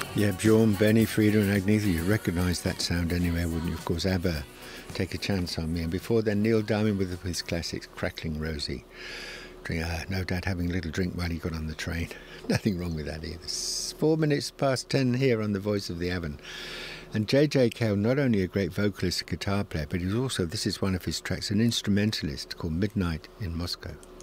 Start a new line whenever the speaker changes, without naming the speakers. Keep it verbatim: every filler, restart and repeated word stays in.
Yeah, Bjorn, Benny, Frida and Agnetha, you recognise that sound anywhere, wouldn't you? Of course, ABBA, Take a Chance on Me. And before then, Neil Diamond with his classics, Crackling Rosie. Uh, no doubt having a little drink while he got on the train. Nothing wrong with that either. It's four minutes past ten here on The Voice of the Avon. And J J Cale, not only a great vocalist and guitar player, but he's also, this is one of his tracks, an instrumentalist called Midnight in Moscow.